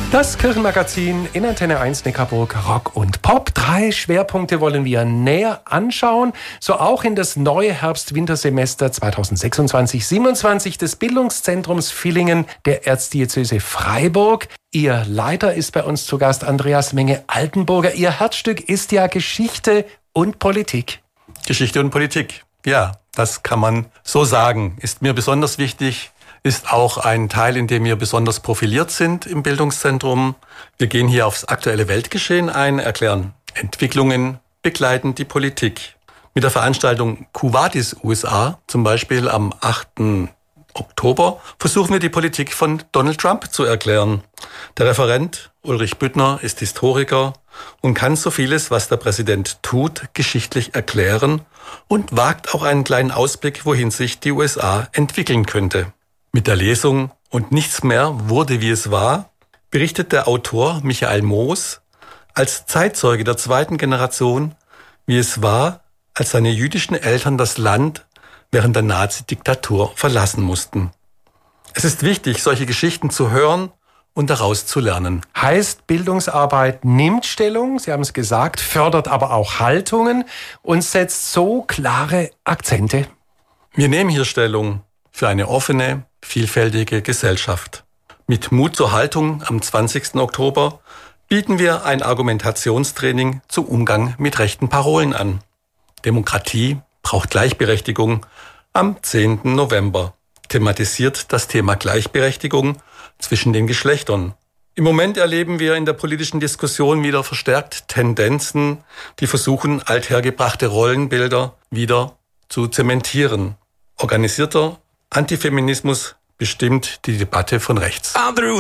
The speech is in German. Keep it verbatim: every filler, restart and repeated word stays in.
Das Kirchenmagazin in Antenne eins Neckarburg, Rock und Pop. Drei Schwerpunkte wollen wir näher anschauen. So auch in das neue Herbst-Wintersemester zweitausendsechsundzwanzig siebenundzwanzig des Bildungszentrums Villingen der Erzdiözese Freiburg. Ihr Leiter ist bei uns zu Gast, Andreas Menge-Altenburger. Ihr Herzstück ist ja Geschichte und Politik. Geschichte und Politik, ja, das kann man so sagen. Ist mir besonders wichtig. Ist auch ein Teil, in dem wir besonders profiliert sind im Bildungszentrum. Wir gehen hier aufs aktuelle Weltgeschehen ein, erklären Entwicklungen, begleiten die Politik. Mit der Veranstaltung Quo Vadis U S A, zum Beispiel am achten Oktober, versuchen wir die Politik von Donald Trump zu erklären. Der Referent Ulrich Büttner ist Historiker und kann so vieles, was der Präsident tut, geschichtlich erklären und wagt auch einen kleinen Ausblick, wohin sich die U S A entwickeln könnte. Mit der Lesung Und nichts mehr wurde, wie es war, berichtet der Autor Michael Moos als Zeitzeuge der zweiten Generation, wie es war, als seine jüdischen Eltern das Land während der Nazi-Diktatur verlassen mussten. Es ist wichtig, solche Geschichten zu hören und daraus zu lernen. Heißt, Bildungsarbeit nimmt Stellung, Sie haben es gesagt, fördert aber auch Haltungen und setzt so klare Akzente. Wir nehmen hier Stellung für eine offene, vielfältige Gesellschaft. Mit Mut zur Haltung am zwanzigsten Oktober bieten wir ein Argumentationstraining zum Umgang mit rechten Parolen an. Demokratie braucht Gleichberechtigung am zehnten November. Thematisiert das Thema Gleichberechtigung zwischen den Geschlechtern. Im Moment erleben wir in der politischen Diskussion wieder verstärkt Tendenzen, die versuchen, althergebrachte Rollenbilder wieder zu zementieren. Organisierter Antifeminismus bestimmt die Debatte von rechts.